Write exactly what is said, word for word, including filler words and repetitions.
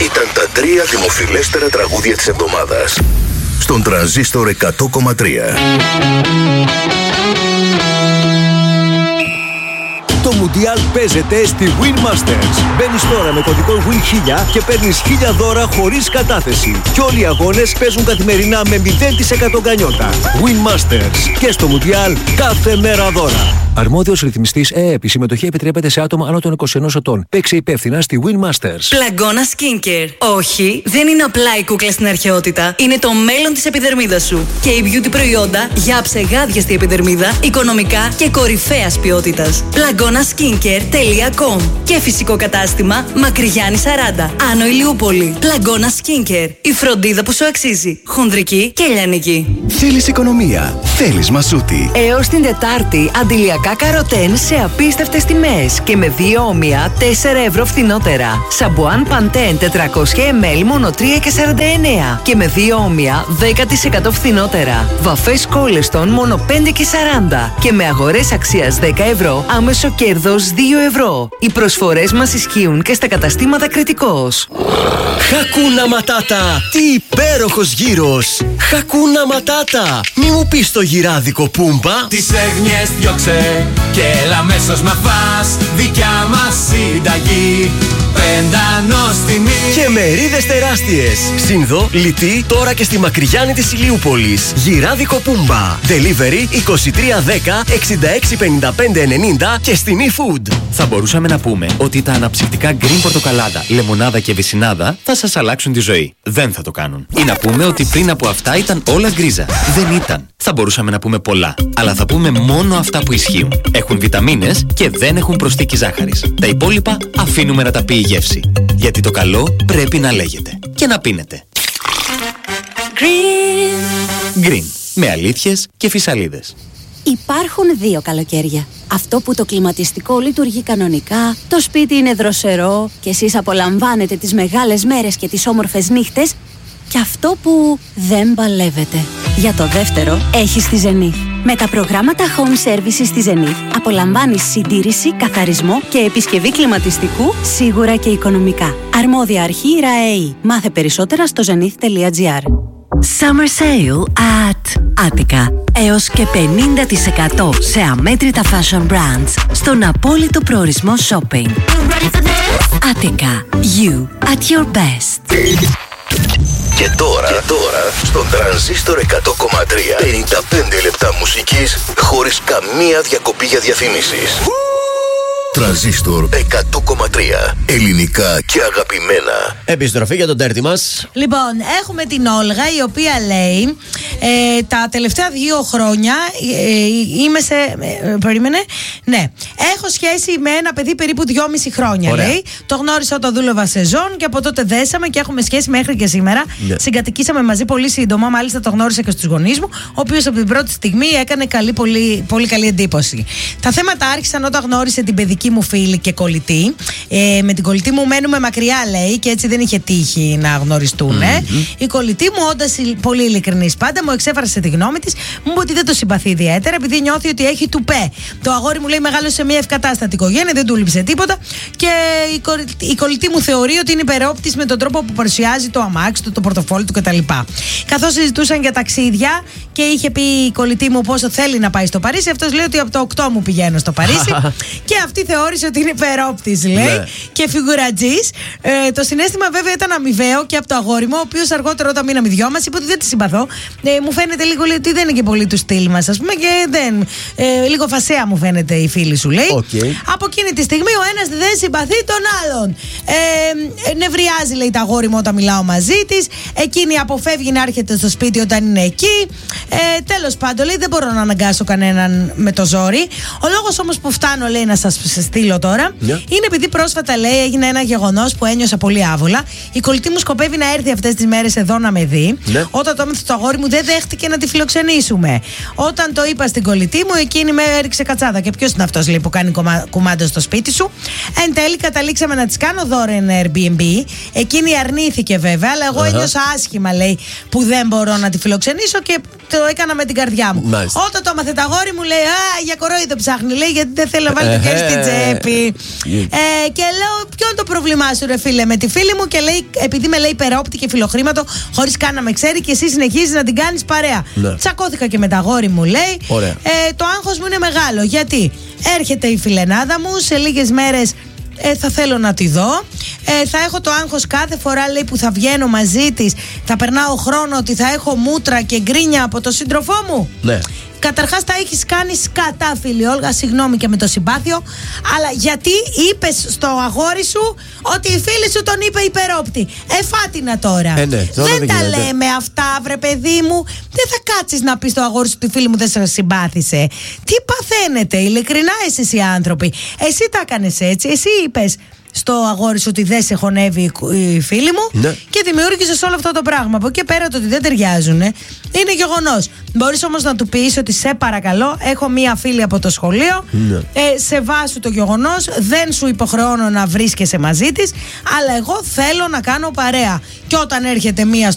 ήταν τα τρία δημοφιλέστερα τραγούδια της εβδομάδας στον Τρανζίστορ εκατό κόμμα τρία. Το Μουντιάλ παίζεται στη Win Masters. Μπαίνεις τώρα με κωδικό Win χίλια και παίρνεις χίλια δώρα χωρίς κατάθεση. Και όλοι οι αγώνες παίζουν καθημερινά με μηδέν τοις εκατό γκανιότα. Win Masters. Και στο Μουντιάλ κάθε μέρα δώρα. Αρμόδιος ρυθμιστής ΕΕΠ. Η συμμετοχή επιτρέπεται σε άτομα άνω των είκοσι ενός ετών. Παίξε υπεύθυνα στη Win Masters. Πλαγκώνα Skincare. Όχι, δεν είναι απλά η κούκλα στην αρχαιότητα. Είναι το μέλλον της επιδερμίδας σου. Και η beauty προϊόντα για ψεγάδια στη επιδερμίδα, οικονομικά και κορυφαίας ποιότητας. πλαγκώνα skincare τελεία com και φυσικό κατάστημα Μακρυγιάννη σαράντα, Άνω Ηλιούπολη. Πλαγκώνα Skincare. Η φροντίδα που σου αξίζει. Χονδρική και λιανική. Θέλεις οικονομία. Θέλεις Μασούτη. Έως την Τετάρτη, αντιλιακά καροτέν σε απίστευτες τιμές και με δύο όμοια τέσσερα ευρώ φθηνότερα. Σαμπουάν Παντέν τετρακόσια μιλιλίτρα μόνο τρία και σαράντα εννέα και με δύο όμοια δέκα τοις εκατό φθηνότερα. Βαφές Κόλεστον μόνο πέντε και σαράντα και με αγορές αξίας δέκα ευρώ άμεσο κέρδος δύο ευρώ. Οι προσφορές μας ισχύουν και στα καταστήματα Κρητικός. Χακούνα Ματάτα! Τι υπέροχος γύρος! Χακούνα Ματάτα! Μη μου πεις το γυράδικο Πούμπα! Τις έγνοιες διώξε και έλα αμέσως να φας δικιά μας συνταγή. Πεντανός τιμή Και μερίδες τεράστιες! Σύνδο, λιτή, τώρα και στη Μακρυγιάννη της Ηλιούπολης. Γυράδικο Πούμπα. Delivery είκοσι τρία δέκα εξήντα έξι πενήντα πέντε ενενήντα και στην eFood. Θα μπορούσαμε να πούμε ότι τα αναψυκτικά Green Πορτοκαλάδα, Λεμονάδα και Βυσσινάδα θα σας αλλάξουν τη ζωή. Δεν θα το κάνουν. Ή να πούμε ότι πριν από αυτά ήταν όλα γκρίζα. Δεν ήταν. Θα μπορούσαμε να πούμε πολλά. Αλλά θα πούμε μόνο αυτά που ισχύουν. Έχουν βιταμίνες και δεν έχουν προσθήκη ζάχαρης. Τα υπόλοιπα αφήνουμε να τα πει η γεύση. Γιατί το καλό πρέπει να λέγεται. Και να πίνετε. Green. Green. Με αλήθειες και φυσαλίδες. Υπάρχουν δύο καλοκαίρια. Αυτό που το κλιματιστικό λειτουργεί κανονικά, το σπίτι είναι δροσερό και εσείς απολαμβάνετε τις μεγάλες μέρες και τις όμορφες νύχτες, και αυτό που δεν παλεύετε. Για το δεύτερο έχεις τη Zenith. Με τα προγράμματα Home Services στη Zenith απολαμβάνεις συντήρηση, καθαρισμό και επισκευή κλιματιστικού σίγουρα και οικονομικά. Αρμόδια αρχή ΡΑΕΗ. Μάθε περισσότερα στο zenith τελεία gr. Summer Sale at Attica. Έως και πενήντα τοις εκατό σε αμέτρητα fashion brands στον απόλυτο προορισμό shopping. Attica. You at your best. Και τώρα, και τώρα στον Τρανζίστορ εκατό κόμμα τρία πενήντα πέντε λεπτά μουσικής χωρίς καμία διακοπή για διαφήμισεις. Τρανζίστορ εκατό κόμμα τρία. Ελληνικά και αγαπημένα. Επιστροφή για τον τέρτη μας. Λοιπόν, έχουμε την Όλγα, η οποία λέει ε, τα τελευταία δύο χρόνια ε, είμαι σε. Ε, περίμενε. Ναι. Έχω σχέση με ένα παιδί περίπου δυόμιση χρόνια. Ωραία. Λέει. Το γνώρισα όταν δούλευα σεζόν και από τότε δέσαμε και έχουμε σχέση μέχρι και σήμερα. Ναι. Συγκατοικήσαμε μαζί πολύ σύντομα. Μάλιστα το γνώρισα και στους γονείς μου, ο οποίος από την πρώτη στιγμή έκανε καλή, πολύ, πολύ καλή εντύπωση. Τα θέματα άρχισαν όταν γνώρισε την παιδική μου φίλη και κολλητή. Ε, με την κολλητή μου μένουμε μακριά, λέει, και έτσι δεν είχε τύχει να γνωριστούν. Mm-hmm. Η κολλητή μου, όντας πολύ ειλικρινής πάντα, μου εξέφρασε τη γνώμη της. Μου είπε ότι δεν το συμπαθεί ιδιαίτερα επειδή νιώθει ότι έχει τουπέ. Το αγόρι μου, λέει, μεγάλωσε σε μια ευκατάστατη οικογένεια, δεν του λείψε τίποτα. Και η, κο, η κολλητή μου θεωρεί ότι είναι υπερόπτης με τον τρόπο που παρουσιάζει το αμάξι του, το πορτοφόλι του κτλ. Καθώς συζητούσαν για ταξίδια και είχε πει η κολλητή μου πόσο θέλει να πάει στο Παρίσι, αυτός λέει ότι από το οκτώ μου πηγαίνω στο Παρίσι. Και αυτή θεώρησε ότι είναι υπερόπτης, λέει, ναι. Και φιγουρατζής. Ε, το συναίσθημα βέβαια ήταν αμοιβαίο και από το αγόρι μου, ο οποίος αργότερα όταν μείναμε δυο μας είπε ότι δεν τη συμπαθώ. Ε, μου φαίνεται λίγο, λέει, ότι δεν είναι και πολύ του στυλ μας, ας πούμε, και δεν. Ε, λίγο φασέα μου φαίνεται η φίλη σου, λέει. Okay. Από εκείνη τη στιγμή ο ένας δεν συμπαθεί τον άλλον. Ε, ε, νευριάζει, λέει, τα αγόρι μου όταν μιλάω μαζί της. Εκείνη αποφεύγει να έρχεται στο σπίτι όταν είναι εκεί. Ε, τέλος πάντων, λέει, δεν μπορώ να αναγκάσω κανέναν με το ζόρι. Ο λόγος όμως που φτάνω, λέει, να σας στείλω τώρα, yeah. είναι επειδή πρόσφατα, λέει, έγινε ένα γεγονός που ένιωσα πολύ άβολα. Η κολλητή μου σκοπεύει να έρθει αυτές τις μέρες εδώ να με δει. Yeah. Όταν το έμαθε το αγόρι μου, δεν δέχτηκε να τη φιλοξενήσουμε. Όταν το είπα στην κολλητή μου, εκείνη με έριξε κατσάδα. Και ποιος είναι αυτός, λέει, που κάνει κομμα... κουμάντο στο σπίτι σου. Εν τέλει, καταλήξαμε να της κάνω δώρο Airbnb. Εκείνη αρνήθηκε βέβαια, αλλά εγώ uh-huh. ένιωσα άσχημα, λέει, που δεν μπορώ να τη φιλοξενήσω και το έκανα με την καρδιά μου. Nice. Όταν το έμαθε το αγόρι μου, λέει, α, για κορόιδο ψάχνει, λέει, γιατί δεν θέλει να βάλει το χέρι στην τσέπη. τσέπη. Ε, και λέω, ποιο είναι το πρόβλημά σου, ρε φίλε, με τη φίλη μου? Και λέει, επειδή με λέει υπερόπτη και φιλοχρήματο, χωρίς καν να με ξέρει, και εσύ συνεχίζεις να την κάνεις παρέα. Ναι. Τσακώθηκα και με τα αγόρι μου, λέει. Ε, το άγχος μου είναι μεγάλο. Γιατί έρχεται η φιλενάδα μου σε λίγες μέρες. Ε, θα θέλω να τη δω. Ε, θα έχω το άγχος κάθε φορά, λέει, που θα βγαίνω μαζί της. Θα περνάω χρόνο ότι θα έχω μούτρα και γκρίνια από το σύντροφό μου. Ναι. Καταρχάς τα έχεις κάνει σκατά, φίλη Όλγα, συγγνώμη και με το συμπάθειο, αλλά γιατί είπες στο αγόρι σου ότι η φίλη σου τον είπε υπερόπτη? Εφάτινα τώρα. Ε, ναι, τώρα δεν, δεν τα λέμε αυτά, βρε παιδί μου. Δεν θα κάτσεις να πεις στο αγόρι σου ότι η φίλη μου δεν σε συμπάθησε. Τι παθαίνετε, ειλικρινά εσείς οι άνθρωποι? Εσύ τα έκανες έτσι, εσύ είπες στο αγόρι σου ότι δεν σε χωνεύει η φίλη μου, ναι, και δημιούργησες όλο αυτό το πράγμα. Από εκεί πέρα το ότι δεν ταιριάζουν είναι γεγονός. Μπορείς όμως να του πεις ότι σε παρακαλώ, έχω μία φίλη από το σχολείο, ναι, ε, σεβάσου το γεγονός, δεν σου υποχρεώνω να βρίσκεσαι μαζί της, αλλά εγώ θέλω να κάνω παρέα. Και όταν έρχεται μία